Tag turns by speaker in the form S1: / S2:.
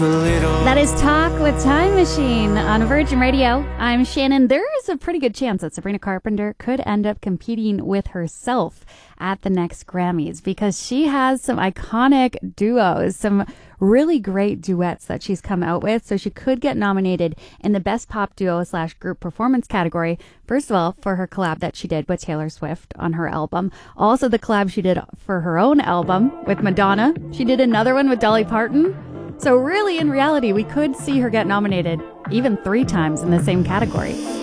S1: That is Talk with Time Machine on Virgin Radio. I'm Shannon. There is a pretty good chance that Sabrina Carpenter could end up competing with herself at the next Grammys because she has some iconic duos, some really great duets that she's come out with. So she could get nominated in the Best Pop Duo / Group Performance category. First of all, for her collab that she did with Taylor Swift on her album. Also the collab she did for her own album with Madonna. She did another one with Dolly Parton. So really, in reality, we could see her get nominated even 3 times in the same category.